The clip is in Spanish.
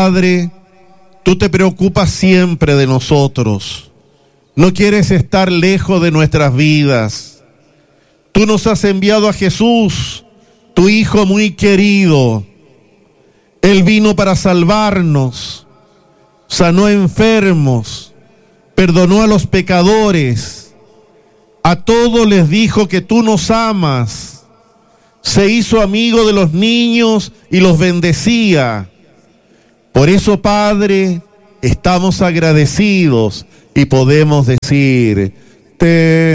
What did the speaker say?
Padre, tú te preocupas siempre de nosotros. No quieres estar lejos de nuestras vidas. Tú nos has enviado a Jesús, tu Hijo muy querido. Él vino para salvarnos, sanó enfermos, perdonó a los pecadores, a todos les dijo que tú nos amas, se hizo amigo de los niños y los bendecía. Por eso, Padre, estamos agradecidos y podemos decir, te